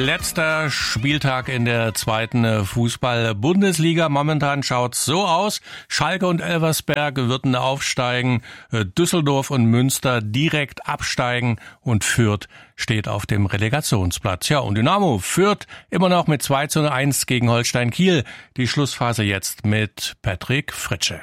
letzter Spieltag in der zweiten Fußball-Bundesliga. Momentan schaut's so aus. Schalke und Elversberg würden aufsteigen, Düsseldorf und Münster direkt absteigen und Fürth steht auf dem Relegationsplatz. Ja, und Dynamo führt immer noch mit 2:1 gegen Holstein Kiel. Die Schlussphase jetzt mit Patrick Fritsche.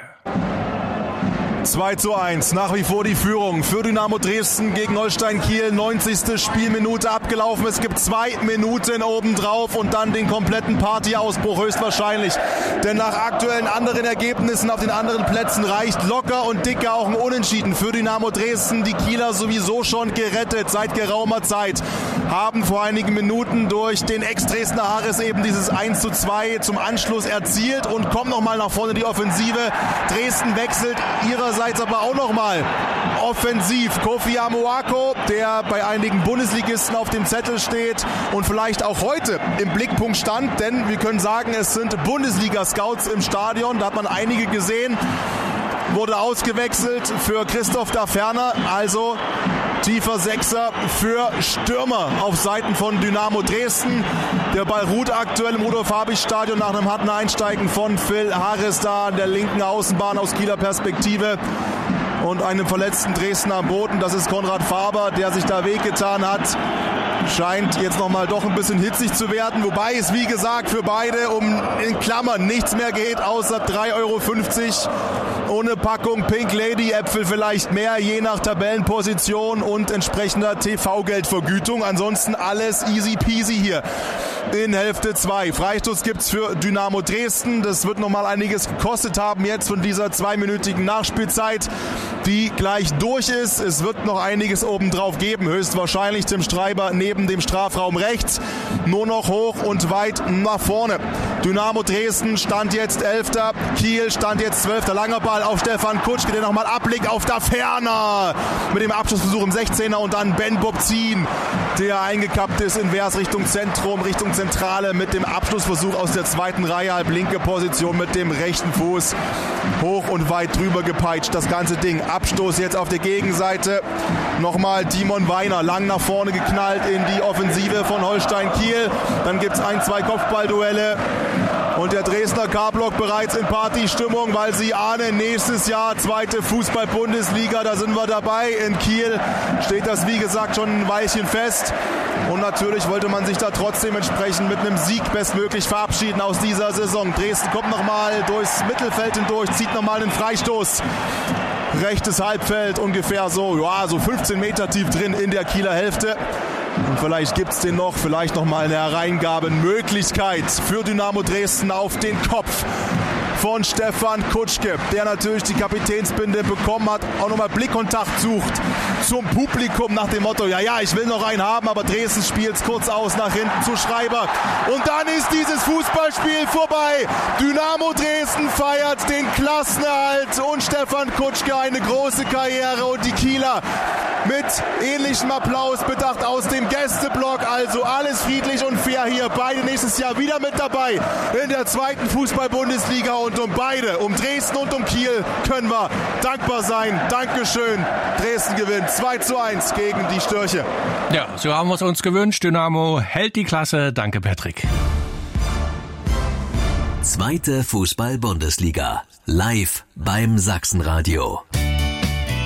2:1, nach wie vor die Führung für Dynamo Dresden gegen Holstein Kiel. 90. Spielminute abgelaufen. Es gibt 2 Minuten obendrauf und dann den kompletten Partyausbruch höchstwahrscheinlich. Denn nach aktuellen anderen Ergebnissen auf den anderen Plätzen reicht locker und dicker auch ein Unentschieden für Dynamo Dresden. Die Kieler sowieso schon gerettet seit geraumer Zeit. Haben vor einigen Minuten durch den Ex-Dresdner Harris eben dieses 1:2 zum Anschluss erzielt und kommt nochmal nach vorne die Offensive. Dresden wechselt ihrerseits aber auch nochmal offensiv. Kofi Amoako, der bei einigen Bundesligisten auf dem Zettel steht und vielleicht auch heute im Blickpunkt stand, denn wir können sagen, es sind Bundesliga-Scouts im Stadion, da hat man einige gesehen, wurde ausgewechselt für Christoph Daferner, also tiefer Sechser für Stürmer auf Seiten von Dynamo Dresden. Der Ball ruht aktuell im Rudolf-Habich-Stadion nach einem harten Einsteigen von Phil Harris da an der linken Außenbahn aus Kieler Perspektive und einem verletzten Dresdner am Boden. Das ist Konrad Faber, der sich da wehgetan hat. Scheint jetzt nochmal doch ein bisschen hitzig zu werden, wobei es wie gesagt für beide um in Klammern nichts mehr geht, außer 3,50 € ohne Packung Pink Lady Äpfel vielleicht mehr, je nach Tabellenposition und entsprechender TV-Geldvergütung. Ansonsten alles easy peasy hier in Hälfte 2. Freistoß gibt's für Dynamo Dresden. Das wird nochmal einiges gekostet haben jetzt von dieser 2-minütigen Nachspielzeit, die gleich durch ist. Es wird noch einiges obendrauf geben, höchstwahrscheinlich Tim Streiber neben dem Strafraum rechts. Nur noch hoch und weit nach vorne. Dynamo Dresden stand jetzt 11. Kiel stand jetzt 12. Langer Ball auf Stefan Kutschke, der nochmal Abblick auf Daferner mit dem Abschlussversuch im 16er und dann Ben Bobzin, der eingekappt ist in Vers Richtung Zentrum, Richtung Zentrale mit dem Abschlussversuch aus der zweiten Reihe, halb linke Position mit dem rechten Fuß hoch und weit drüber gepeitscht. Das ganze Ding. Abstoß jetzt auf der Gegenseite. Nochmal Timon Weiner lang nach vorne geknallt in die Offensive von Holstein Kiel. Dann gibt es 1-2 Kopfballduelle. Und der Dresdner K-Block bereits in Partystimmung, weil sie ahnen, nächstes Jahr zweite Fußball-Bundesliga, da sind wir dabei. In Kiel steht das, wie gesagt, schon ein Weilchen fest. Und natürlich wollte man sich da trotzdem entsprechend mit einem Sieg bestmöglich verabschieden aus dieser Saison. Dresden kommt nochmal durchs Mittelfeld hindurch, zieht nochmal einen Freistoß. Rechtes Halbfeld ungefähr so 15 Meter tief drin in der Kieler Hälfte. Und vielleicht gibt es den noch, vielleicht nochmal eine Hereingabenmöglichkeit für Dynamo Dresden auf den Kopf von Stefan Kutschke, der natürlich die Kapitänsbinde bekommen hat, auch nochmal Blickkontakt sucht zum Publikum nach dem Motto, ja, ich will noch einen haben, aber Dresden spielt es kurz aus nach hinten zu Schreiber. Und dann ist dieses Fußballspiel vorbei. Dynamo Dresden feiert den Klassenerhalt und Stefan Kutschke eine große Karriere und die Kieler mit ähnlichem Applaus bedacht aus dem Gästeblock. Also alles friedlich und fair hier. Beide nächstes Jahr wieder mit dabei in der zweiten Fußball-Bundesliga. Und um beide, um Dresden und um Kiel, können wir dankbar sein. Dankeschön. Dresden gewinnt 2:1 gegen die Störche. Ja, so haben wir es uns gewünscht. Dynamo hält die Klasse. Danke, Patrick. Zweite Fußball-Bundesliga. Live beim Sachsenradio.